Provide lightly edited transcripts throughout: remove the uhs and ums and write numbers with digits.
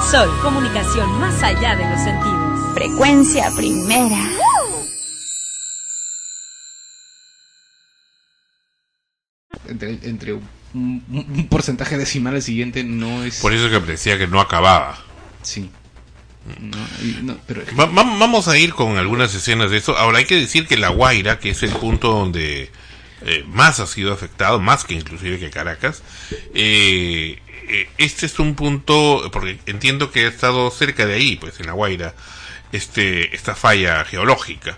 Sol, comunicación más allá de los sentidos. Frecuencia primera. Entre un porcentaje decimal al siguiente no es... Por eso que parecía que no acababa. Sí. Pero... Vamos a ir con algunas escenas de eso. Ahora hay que decir que La Guaira, que es el punto donde más ha sido afectado, más que inclusive que Caracas, este es un punto, porque entiendo que ha estado cerca de ahí, pues en La Guaira, esta falla geológica.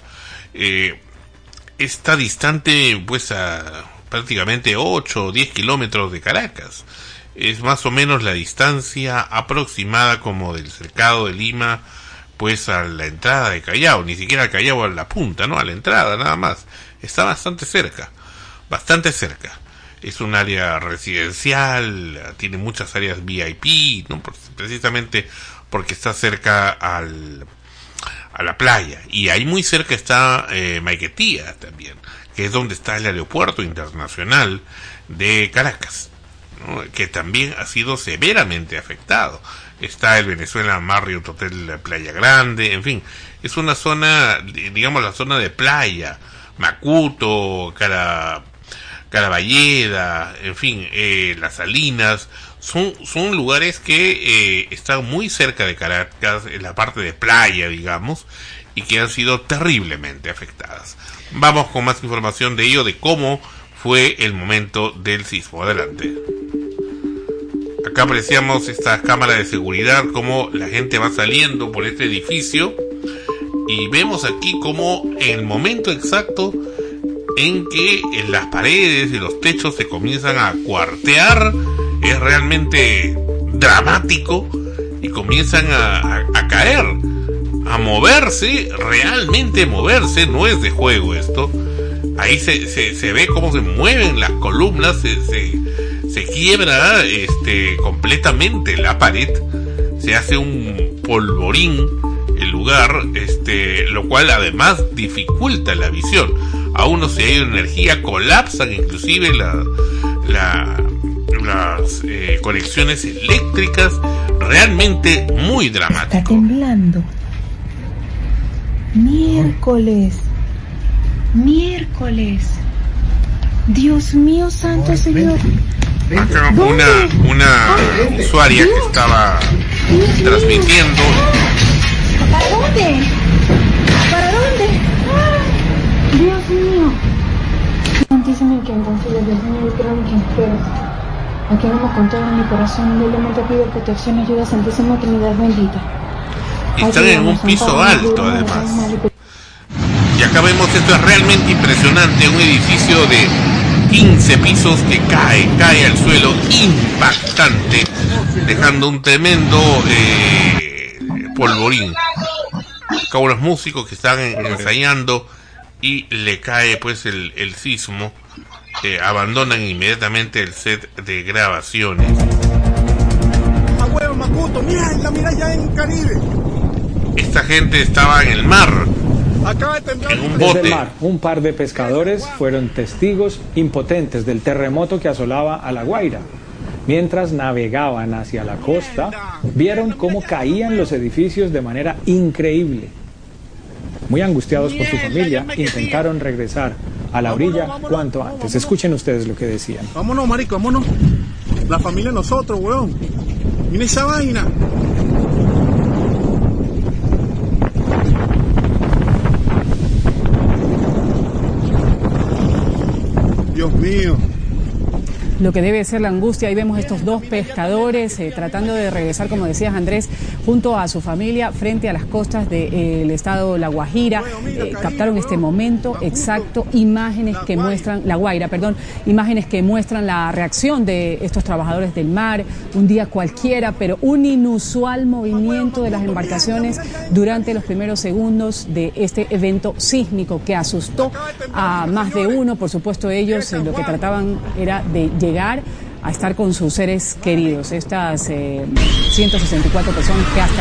Está distante, pues, a prácticamente 8 o 10 kilómetros de Caracas. Es más o menos la distancia aproximada como del cercado de Lima, pues a la entrada de Callao, ni siquiera al Callao, a la punta, ¿no? A la entrada, nada más. Está bastante cerca. Es un área residencial, tiene muchas áreas VIP, ¿no? Precisamente porque está cerca a la playa. Y ahí muy cerca está Maiquetía también, que es donde está el aeropuerto internacional de Caracas, ¿no? Que también ha sido severamente afectado. Está el Venezuela Marriott Hotel Playa Grande, en fin, es una zona, digamos la zona de playa, Macuto, Caraballeda, en fin, Las Salinas, son lugares que están muy cerca de Caracas, en la parte de playa, digamos, y que han sido terriblemente afectadas. Vamos con más información de ello, de cómo fue el momento del sismo. Adelante. Acá apreciamos estas cámaras de seguridad, cómo la gente va saliendo por este edificio, y vemos aquí cómo en el momento exacto en que en las paredes y los techos se comienzan a cuartear, es realmente dramático, y comienzan a caer, a moverse, realmente moverse, no es de juego esto. Ahí se ve cómo se mueven las columnas, se quiebra completamente la pared, se hace un polvorín el lugar, lo cual además dificulta la visión. Aún no se ha ido energía, colapsan inclusive las conexiones eléctricas, realmente muy dramático. Está temblando. Miércoles. Dios mío, santo Señor. Acá una usuaria que estaba transmitiendo. ¿Para dónde? Dios mío. Santísimo que entonces Dios mío, yo creo en quien espero. Aquí no me contaron mi corazón, humildemente pido protección y ayuda, Santísima Trinidad bendita. Y están en un piso alto, además. Y acá vemos, esto es realmente impresionante, un edificio de 15 pisos que cae al suelo, impactante, dejando un tremendo polvorín. Acá unos músicos que están ensayando y le cae pues el sismo, abandonan inmediatamente el set de grabaciones. Abuelo Macuto, mira ya en Caribe. Esta gente estaba en el mar, en un bote. Desde el mar, un par de pescadores fueron testigos impotentes del terremoto que asolaba a La Guaira. Mientras navegaban hacia la costa, vieron cómo caían los edificios de manera increíble. Muy angustiados por su familia, intentaron regresar a la orilla cuanto antes. Escuchen ustedes lo que decían. Vámonos, marico, vámonos. La familia de nosotros, weón. Mira esa vaina. Dios mío. Lo que debe ser la angustia. Ahí vemos estos dos pescadores tratando de regresar, como decías Andrés, junto a su familia frente a las costas del estado La Guajira. Captaron este momento exacto, imágenes que muestran, La Guaira, perdón, imágenes que muestran la reacción de estos trabajadores del mar. Un día cualquiera, pero un inusual movimiento de las embarcaciones durante los primeros segundos de este evento sísmico que asustó a más de uno. Por supuesto, ellos lo que trataban era de llegar a estar con sus seres queridos. Estas 164 personas que hasta